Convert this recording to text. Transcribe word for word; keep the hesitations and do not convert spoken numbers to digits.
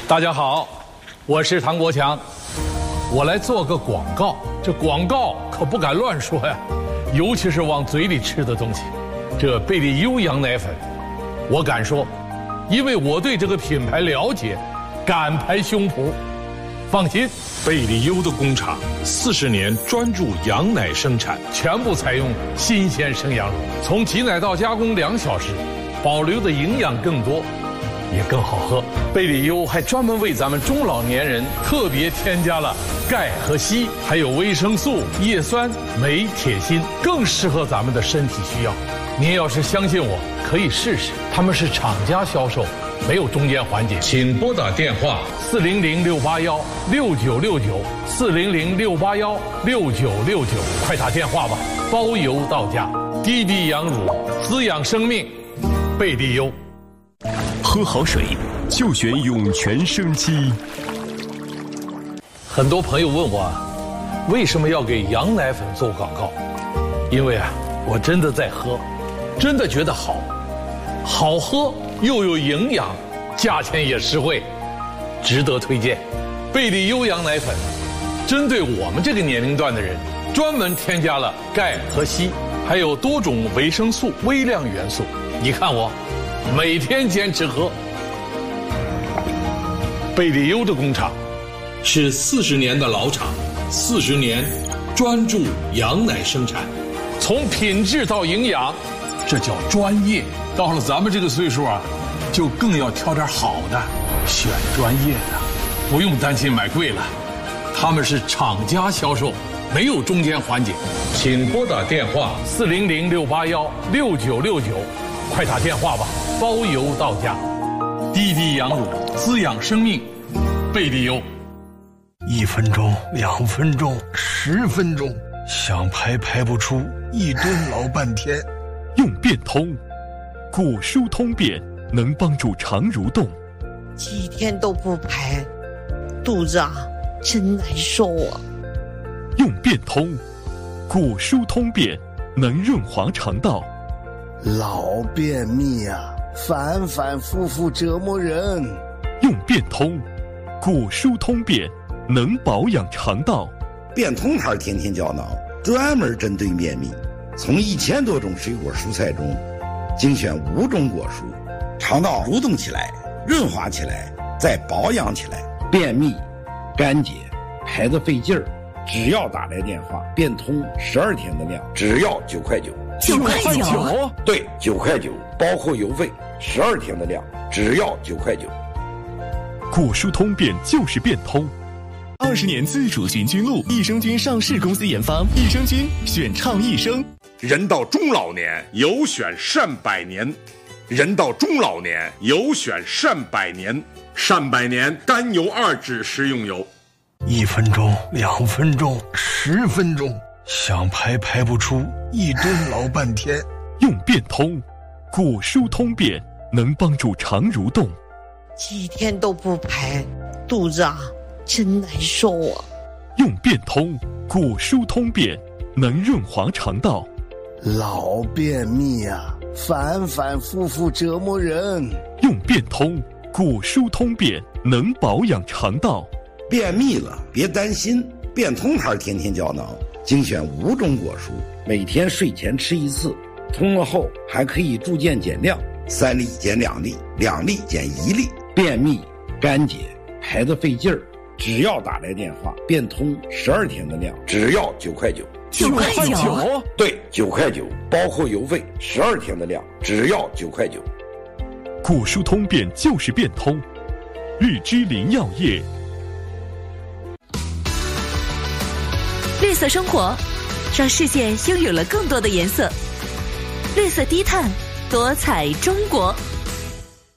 大家好，我是唐国强，我来做个广告。这广告可不敢乱说呀，尤其是往嘴里吃的东西。这贝利优羊奶粉，我敢说，因为我对这个品牌了解，敢拍胸脯。放心， 贝利优的工厂四十年专注羊奶生产， 全部采用新鲜生羊乳，从挤奶到加工两小时，保留的营养更多，也更好喝。贝利优还专门为咱们中老年人特别添加了钙和硒，还有维生素、叶酸、镁、铁、锌，更适合咱们的身体需要。您要是相信我，可以试试。他们是厂家销售，没有中间环节。 请拨打电话四零零六八幺六九六九四零零六八幺六九六九，快打电话吧，包邮到家。滴滴羊乳，滋养生命，贝利优。 喝好水就选涌泉生机。 很多朋友问我，为什么要给羊奶粉做广告？因为啊，我真的在喝，真的觉得好，好喝又有营养，价钱也实惠，值得推荐。贝利优羊奶粉针对我们这个年龄段的人，专门添加了钙和硒，还有多种维生素、微量元素。你看我每天坚持喝。贝利优的工厂是四十年的老厂，四十年专注羊奶生产， 从品质到营养，这叫专业。到了咱们这个岁数啊，就更要挑点好的，选专业的，不用担心买贵了。他们是厂家销售，没有中间环节。 请拨打电话四零零六八幺六九六九，快打电话吧，包邮到家。滴滴羊乳，滋养生命，贝利优。 一分钟，两分钟，十分钟，想排排不出，一蹲老半天。 用变通，果蔬通便能帮助肠蠕动。 几天都不排，肚子啊真难受啊。 用变通，果蔬通便能润滑肠道。 老便秘啊，反反复复折磨人。 用变通，果蔬通便能保养肠道。 变通牌天天胶囊专门针对便秘，从一千多种水果蔬菜中精选五种果蔬，肠道蠕动起来，润滑起来，再保养起来。便秘、干结、排得费劲儿，只要打来电话，变通十二天的量，只要九块九。 九块九？ 对，九块九，包括邮费，十二天的量，只要九块九。 果蔬通便就是变通。二十年自主循菌露，益生菌上市公司研发，益生菌选倡益生。 人到中老年有选善百年，人到中老年有选善百年，善百年甘油二酯食用油。 一分钟，两分钟，十分钟，想排排不出，一蹲老半天。 用变通，果蔬通便能帮助肠蠕动。 几天都不排，肚子啊真难受啊。 用变通，果蔬通便能润滑肠道。 老便秘啊，反反复复折磨人。 用变通，果蔬通便能保养肠道。 便秘了别担心，变通牌天天胶囊精选五种果蔬，每天睡前吃一次，通了后还可以逐渐减量，三粒减两粒，两粒减一粒。便秘、干结、排得费劲儿，只要打来电话，变通十二天的量，只要九块九。 九块九？ 对，九块九，包括邮费，十二天的量，只要九块九。 果蔬通便就是变通。日之林药业。 绿色生活，让世界拥有了更多的颜色。绿色低碳，多彩中国。